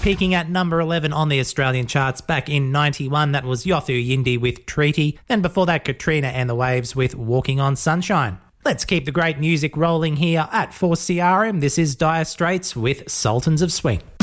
Peaking at number 11 on the Australian charts back in 91, that was Yothu Yindi with Treaty. Then before that, Katrina and the Waves with Walking on Sunshine. Let's keep the great music rolling here at 4CRM. This is Dire Straits with Sultans of Swing.